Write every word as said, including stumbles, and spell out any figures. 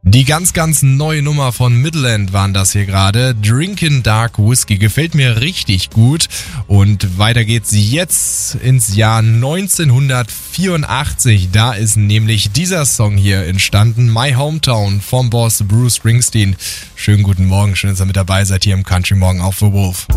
Die ganz, ganz neue Nummer von Midland waren das hier gerade. Drinkin' Dark Whiskey gefällt mir richtig gut. Und weiter geht's jetzt ins Jahr neunzehnhundertvierundachtzig. Da ist nämlich dieser Song hier entstanden. My Hometown vom Boss Bruce Springsteen. Schönen guten Morgen, schön, dass ihr mit dabei seid hier im Country Morgen auf The Wolf.